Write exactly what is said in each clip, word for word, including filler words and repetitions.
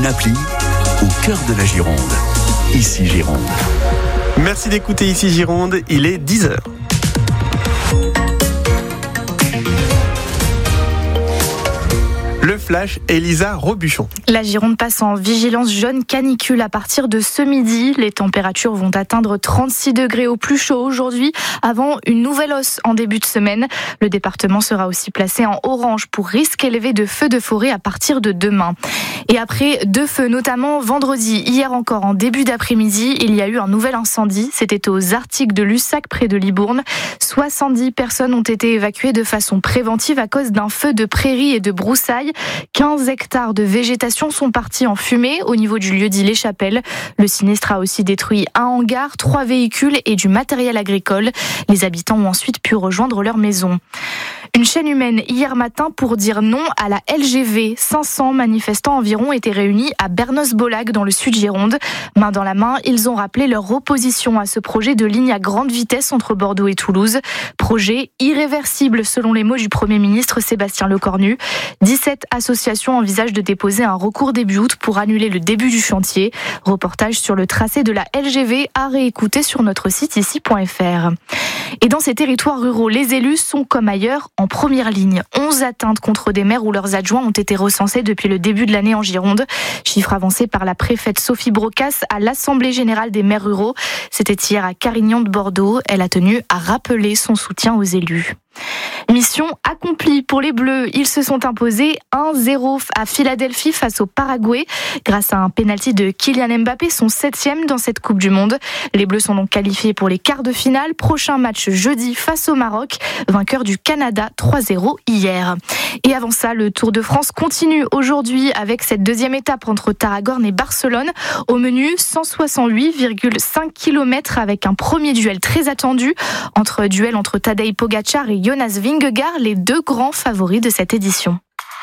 une appli au cœur de la Gironde. Ici Gironde. Merci d'écouter Ici Gironde, il est dix heures. Le flash, Elisa Robuchon. La Gironde passe en vigilance jaune canicule à partir de ce midi. Les températures vont atteindre trente-six degrés au plus chaud aujourd'hui, avant une nouvelle hausse en début de semaine. Le département sera aussi placé en orange pour risque élevé de feux de forêt à partir de demain. Et après deux feux, notamment vendredi, hier encore en début d'après-midi, il y a eu un nouvel incendie. C'était aux Arctiques de Lussac, près de Libourne. soixante-dix personnes ont été évacuées de façon préventive à cause d'un feu de prairie et de broussailles. quinze hectares de végétation sont partis en fumée au niveau du lieu-dit Les Chapelles. Le sinistre a aussi détruit un hangar, trois véhicules et du matériel agricole. Les habitants ont ensuite pu rejoindre leur maison. Une chaîne humaine hier matin pour dire non à la L G V. cinq cents manifestants environ étaient réunis à Bernos-Bolac dans le sud Gironde. Main dans la main, ils ont rappelé leur opposition à ce projet de ligne à grande vitesse entre Bordeaux et Toulouse. Projet irréversible selon les mots du Premier ministre Sébastien Lecornu. dix-sept associations envisagent de déposer un recours début août pour annuler le début du chantier. Reportage sur le tracé de la L G V à réécouter sur notre site ici point f r. Et dans ces territoires ruraux, les élus sont comme ailleurs en première ligne. onze atteintes contre des maires ou leurs adjoints ont été recensées depuis le début de l'année en Gironde. Chiffre avancé par la préfète Sophie Brocas à l'Assemblée générale des maires ruraux. C'était hier à Carignan de Bordeaux. Elle a tenu à rappeler son soutien aux élus. Mission accomplie pour les Bleus. Ils se sont imposés un zéro à Philadelphie face au Paraguay. Grâce à un pénalty de Kylian Mbappé, son septième dans cette Coupe du Monde. Les Bleus sont donc qualifiés pour les quarts de finale. Prochain match jeudi face au Maroc, vainqueur du Canada trois zéro hier. Et avant ça, le Tour de France continue aujourd'hui avec cette deuxième étape entre Tarragone et Barcelone. Au menu, cent soixante-huit virgule cinq kilomètres avec un premier duel très attendu. Entre duel entre Tadej Pogačar et Jonas Vingegaard, les deux grands favoris de cette édition.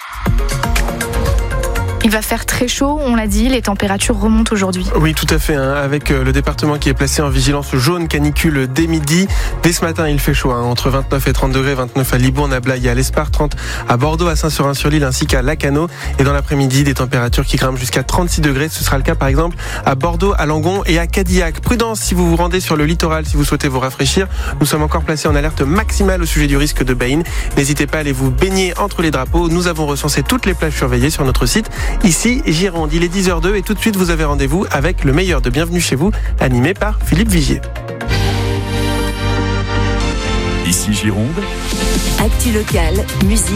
Il va faire très chaud, on l'a dit, les températures remontent aujourd'hui. Oui, tout à fait, hein, avec le département qui est placé en vigilance jaune canicule dès midi. Dès ce matin, il fait chaud, hein, entre vingt-neuf et trente degrés, vingt-neuf à Libourne, à Blaye et à l'Espar, trente à Bordeaux, à Saint-Seurin-sur-l'Île ainsi qu'à Lacanau. Et dans l'après-midi, des températures qui grimpent jusqu'à trente-six degrés. Ce sera le cas par exemple à Bordeaux, à Langon et à Cadillac. Prudence si vous vous rendez sur le littoral, si vous souhaitez vous rafraîchir. Nous sommes encore placés en alerte maximale au sujet du risque de baigne. N'hésitez pas à aller vous baigner entre les drapeaux. Nous avons recensé toutes les plages surveillées sur notre site. Ici, Gironde, il est dix heures deux et tout de suite vous avez rendez-vous avec le meilleur de Bienvenue chez vous, animé par Philippe Vigier. Ici Gironde. Actu locale, musique.